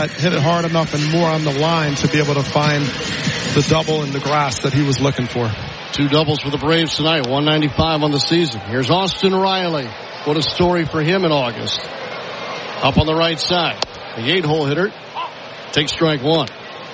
hit it hard enough and more on the line to be able to find the double in the grass that he was looking for. 2 doubles for the Braves tonight, 195 on the season. Here's Austin Riley. What a story for him in August. Up on the right side. The 8-hole hitter takes strike 1.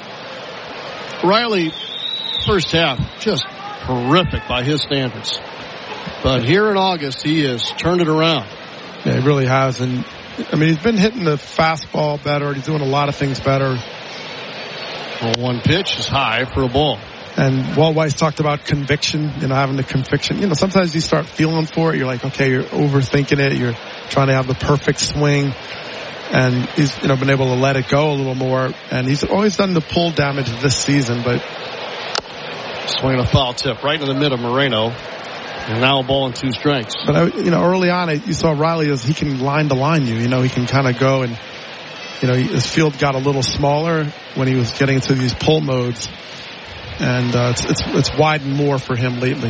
Riley, first half, just horrific by his standards. But here in August, he has turned it around. Yeah, he really has. And, I mean, he's been hitting the fastball better. He's doing a lot of things better. Well, 1 pitch is high for a ball. And Walt Weiss talked about conviction, having the conviction. Sometimes you start feeling for it. You're like, okay, you're overthinking it. You're trying to have the perfect swing. And he's, been able to let it go a little more. And he's always done the pull damage this season, but swinging a foul tip right in the mid of Moreno. And now a ball and 2 strikes. But, early on, you saw Riley as he can line to line you. He can kind of go and, his field got a little smaller when he was getting into these pull modes. And it's widened more for him lately.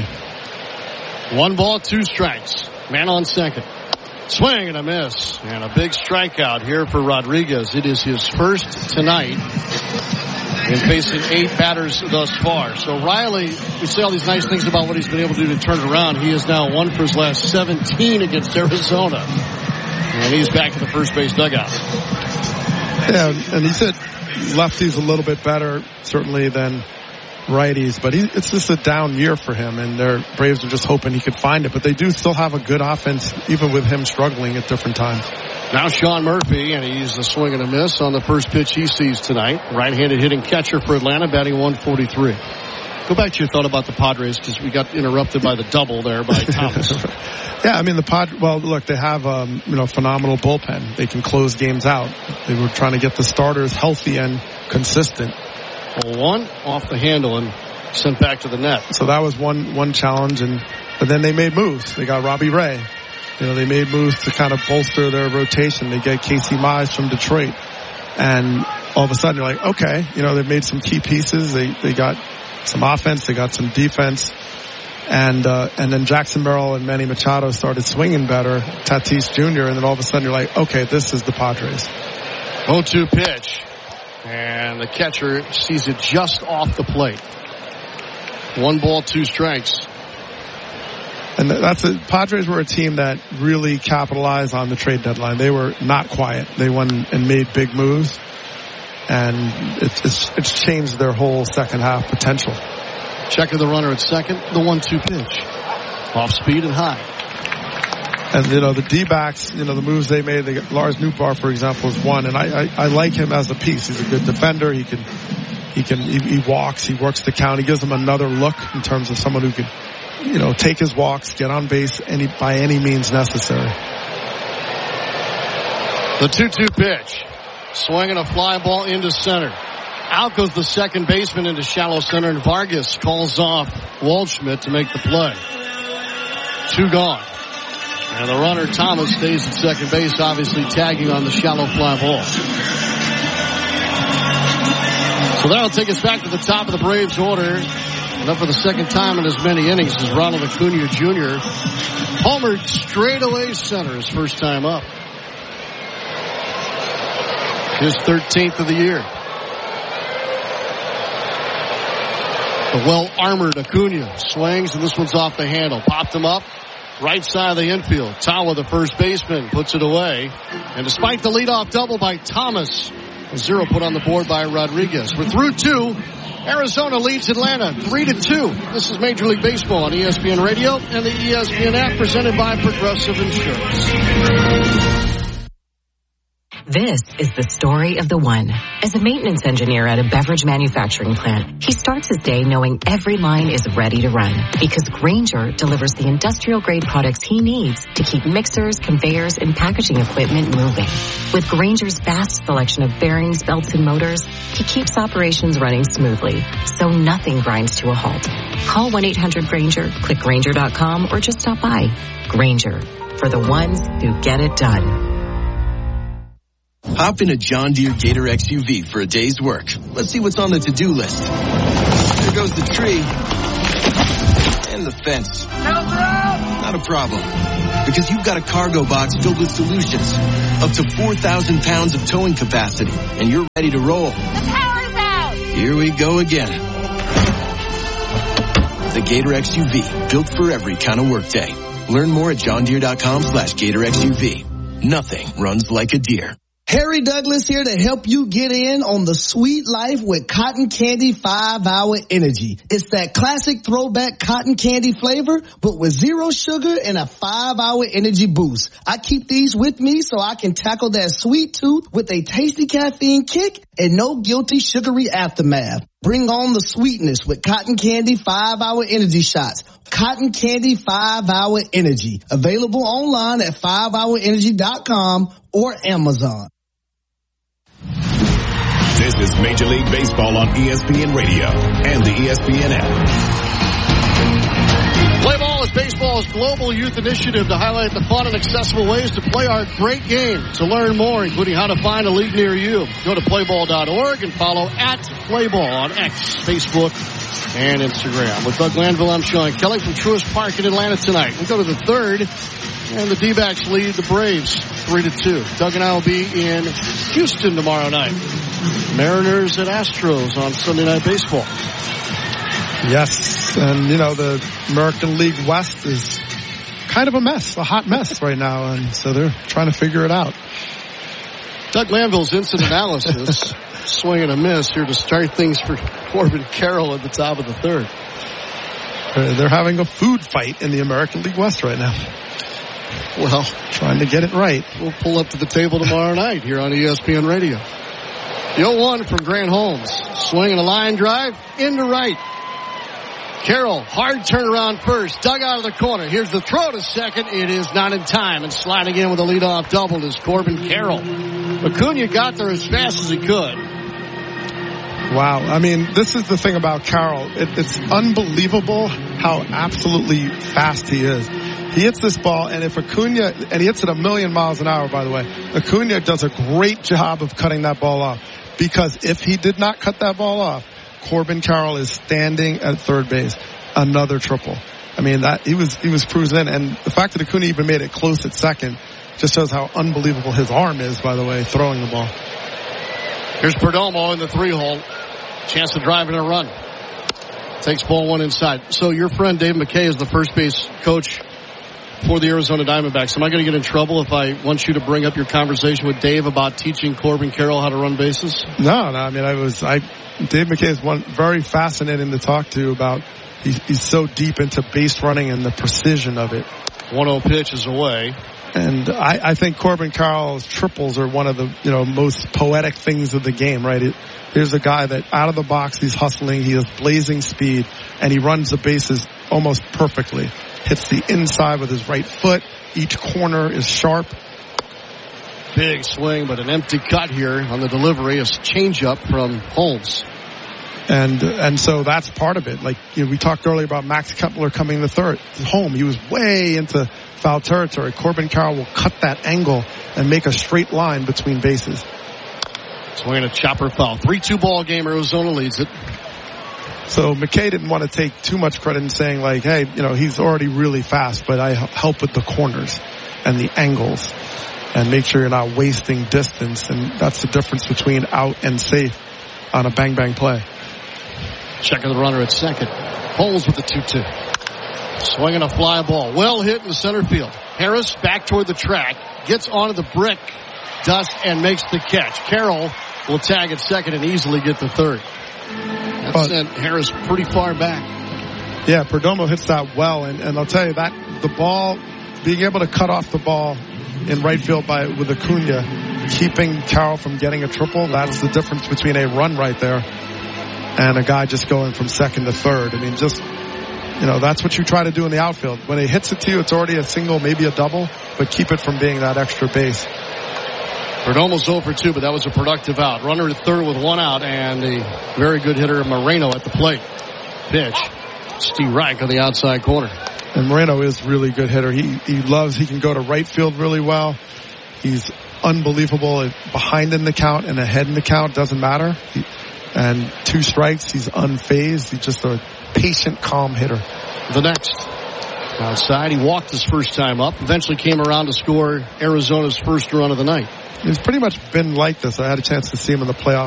1 ball, 2 strikes. Man on second. Swing and a miss. And a big strikeout here for Rodriguez. It is his first tonight in facing 8 batters thus far. So Riley, we say all these nice things about what he's been able to do to turn it around. He is now 1 for his last 17 against Arizona. And he's back to the first base dugout. Yeah, and he said lefties a little bit better, certainly, than righties, but it's just a down year for him, and their Braves are just hoping he could find it. But they do still have a good offense, even with him struggling at different times. Now Sean Murphy, and he's a swing and a miss on the first pitch he sees tonight. Right-handed hitting catcher for Atlanta, batting 143. Go back to your thought about the Padres, because we got interrupted by the double there by Thomas. Yeah, I mean, well, look, they have phenomenal bullpen. They can close games out. They were trying to get the starters healthy and consistent. 1 off the handle and sent back to the net. So that was one challenge, but then they made moves. They got Robbie Ray. They made moves to kind of bolster their rotation. They get Casey Mize from Detroit, and all of a sudden you're like, okay, they've made some key pieces. They got some offense, they got some defense, and then Jackson Merrill and Manny Machado started swinging better. Tatis Jr. And then all of a sudden you're like, okay, this is the Padres. 0-2 pitch. And the catcher sees it just off the plate. 1 ball, 2 strikes. And Padres were a team that really capitalized on the trade deadline. They were not quiet. They went and made big moves. And it's changed their whole second half potential. Checking the runner at second. The 1-2 pitch. Off speed and high. And, the D-backs, the moves they made, Lars Nootbaar, for example, is one. And I like him as a piece. He's a good defender. He walks, he works the count. He gives them another look in terms of someone who could, take his walks, get on base by any means necessary. The 2-2 pitch. Swinging a fly ball into center. Out goes the second baseman into shallow center, and Vargas calls off Waldschmidt to make the play. 2 gone. And the runner, Thomas, stays at second base, obviously tagging on the shallow fly ball. So that'll take us back to the top of the Braves order. And up for the second time in as many innings as Ronald Acuna Jr. homered straightaway center his first time up. His 13th of the year. The well-armored Acuna swings, and this one's off the handle. Popped him up. Right side of the infield. Tawa, the first baseman, puts it away. And despite the leadoff double by Thomas, a 0 put on the board by Rodriguez. We're through 2. Arizona leads Atlanta 3-2. This is Major League Baseball on ESPN Radio and the ESPN app, presented by Progressive Insurance. This is the story of the one. As a maintenance engineer at a beverage manufacturing plant, he starts his day knowing every line is ready to run because Grainger delivers the industrial-grade products he needs to keep mixers, conveyors, and packaging equipment moving. With Grainger's vast selection of bearings, belts, and motors, he keeps operations running smoothly, so nothing grinds to a halt. Call 1-800-GRAINGER, click Grainger.com, or just stop by. Grainger, for the ones who get it done. Hop in a John Deere Gator XUV for a day's work. Let's see what's on the to-do list. There goes the tree. And the fence. Not a problem. Because you've got a cargo box filled with solutions. Up to 4,000 pounds of towing capacity. And you're ready to roll. The power's out! Here we go again. The Gator XUV. Built for every kind of workday. Learn more at johndeere.com/Gator XUV. Nothing runs like a deer. Harry Douglas here to help you get in on the sweet life with Cotton Candy 5-Hour Energy. It's that classic throwback cotton candy flavor, but with 0 sugar and a 5-hour energy boost. I keep these with me so I can tackle that sweet tooth with a tasty caffeine kick and no guilty sugary aftermath. Bring on the sweetness with Cotton Candy 5-Hour Energy Shots. Cotton Candy 5-Hour Energy. Available online at 5hourenergy.com or Amazon. This is Major League Baseball on ESPN Radio and the ESPN app. Play Ball is baseball's global youth initiative to highlight the fun and accessible ways to play our great game. To learn more, including how to find a league near you, go to playball.org and follow @Playball on X, Facebook, and Instagram. With Doug Glanville, I'm Sean Kelly from Truist Park in Atlanta tonight. We go to the third, and the D-backs lead the Braves 3-2. Doug and I will be in Houston tomorrow night. Mariners at Astros on Sunday Night Baseball. Yes, and the American League West is kind of a mess, a hot mess right now, and so they're trying to figure it out. Doug Glanville's instant analysis, swing and a miss here to start things for Corbin Carroll at the top of the third. They're having a food fight in the American League West right now. Well, trying to get it right. We'll pull up to the table tomorrow night here on ESPN Radio. The 0-1 from Grant Holmes. Swinging a line drive into right. Carroll, hard turnaround first. Dug out of the corner. Here's the throw to second. It is not in time. And sliding in with a leadoff double is Corbin Carroll. Acuna got there as fast as he could. Wow. I mean, this is the thing about Carroll. It's unbelievable how absolutely fast he is. He hits this ball, and if Acuna, and he hits it 1,000,000 miles an hour, by the way, Acuna does a great job of cutting that ball off. Because if he did not cut that ball off, Corbin Carroll is standing at third base. Another triple. I mean, that he was cruising in, and the fact that Acuna even made it close at second just shows how unbelievable his arm is, by the way, throwing the ball. Here's Perdomo in the 3-hole. Chance to drive in a run. Takes ball one inside. So your friend Dave McKay is the first base coach for the Arizona Diamondbacks. Am I going to get in trouble if I want you to bring up your conversation with Dave about teaching Corbin Carroll how to run bases? No. I mean, Dave McKay is one very fascinating to talk to about. He's so deep into base running and the precision of it. 1-0 pitch is away. And I think Corbin Carroll's triples are one of the most poetic things of the game, right? Here's a guy that out of the box, he's hustling, he has blazing speed, and he runs the bases almost perfectly. Hits the inside with his right foot. Each corner is sharp. Big swing, but an empty cut here on the delivery. A changeup from Holmes. And so that's part of it. Like we talked earlier about Max Kepler coming the third home. He was way into foul territory. Corbin Carroll will cut that angle and make a straight line between bases. Swinging a chopper foul. 3-2 ball game. Arizona leads it. So McKay didn't want to take too much credit in saying like, hey, he's already really fast, but I help with the corners and the angles and make sure you're not wasting distance. And that's the difference between out and safe on a bang-bang play. Checking the runner at second. Holmes with the 2-2. Swinging a fly ball. Well hit in the center field. Harris back toward the track. Gets onto the brick dust and makes the catch. Carroll will tag at second and easily get the third. That sent Harris pretty far back. Yeah, Perdomo hits that well, and I'll tell you that the ball, being able to cut off the ball in right field with Acuna, keeping Carroll from getting a triple, that's the difference between a run right there and a guy just going from second to third. I mean, just, that's what you try to do in the outfield. When he hits it to you, it's already a single, maybe a double, but keep it from being that extra base. Perdomo's 0 for 2, but that was a productive out. Runner at third with one out, and a very good hitter, Moreno, at the plate. Pitch. Steve Reich on the outside corner. And Moreno is a really good hitter. He can go to right field really well. He's unbelievable behind in the count and ahead in the count. Doesn't matter. And 2 strikes, he's unfazed. He's just a patient, calm hitter. The next. Outside, he walked his first time up. Eventually came around to score Arizona's first run of the night. He's pretty much been like this. I had a chance to see him in the playoffs